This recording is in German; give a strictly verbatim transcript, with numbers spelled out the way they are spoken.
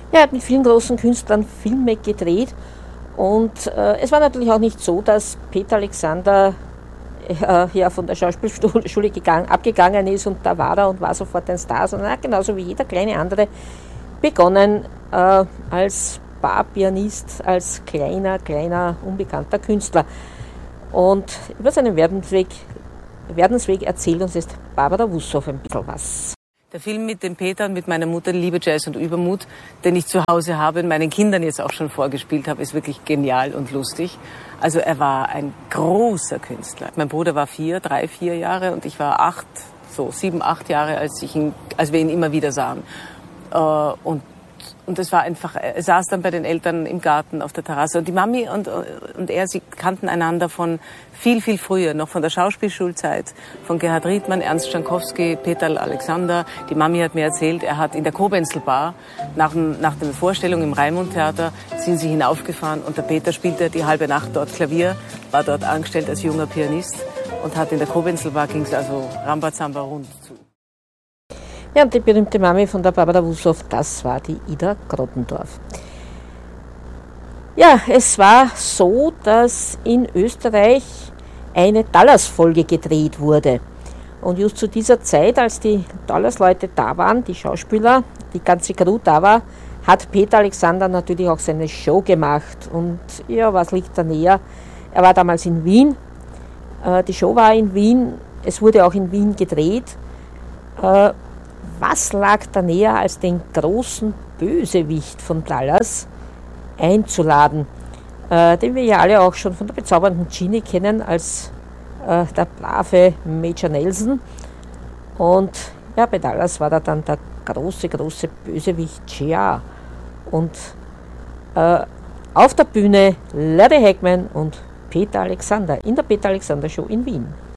Er hat mit vielen großen Künstlern Filme gedreht und äh, es war natürlich auch nicht so, dass Peter Alexander äh, ja, von der Schauspielschule gegangen, abgegangen ist und da war er und war sofort ein Star, sondern er hat genauso wie jeder kleine andere begonnen äh, als Barpianist, als kleiner, kleiner, unbekannter Künstler. Und über seinen Werdensweg, Werdensweg erzählt uns jetzt Barbara Wussow ein bisschen was. Der Film mit dem Peter und mit meiner Mutter, Liebe, Jazz und Übermut, den ich zu Hause habe und meinen Kindern jetzt auch schon vorgespielt habe, ist wirklich genial und lustig. Also er war ein großer Künstler. Mein Bruder war vier, drei, vier Jahre und ich war acht, so sieben, acht Jahre, als, ich ihn, als wir ihn immer wieder sahen. Und Und es war einfach, er saß dann bei den Eltern im Garten auf der Terrasse. Und die Mami und, und er, sie kannten einander von viel, viel früher, noch von der Schauspielschulzeit, von Gerhard Riedmann, Ernst Jankowski, Peter Alexander. Die Mami hat mir erzählt, er hat in der Kobenzl-Bar, nach, dem, nach der Vorstellung im Raimund-Theater, sind sie hinaufgefahren und der Peter spielte die halbe Nacht dort Klavier, war dort angestellt als junger Pianist und hat in der Kobenzl-Bar, ging es also Rambazamba rund zu. Ja, und die berühmte Mami von der Barbara Wussow, das war die Ida Grottendorf. Ja, es war so, dass in Österreich eine Dallas-Folge gedreht wurde. Und just zu dieser Zeit, als die Dallas-Leute da waren, die Schauspieler, die ganze Crew da war, hat Peter Alexander natürlich auch seine Show gemacht. Und ja, was liegt da näher? Er war damals in Wien, äh, die Show war in Wien, es wurde auch in Wien gedreht. Äh, Was lag da näher, als den großen Bösewicht von Dallas einzuladen, äh, den wir ja alle auch schon von der bezaubernden Ginny kennen, als äh, der brave Major Nelson. Und ja, bei Dallas war da dann der große, große Bösewicht J R. Und äh, auf der Bühne Larry Hagman und Peter Alexander in der Peter Alexander Show in Wien.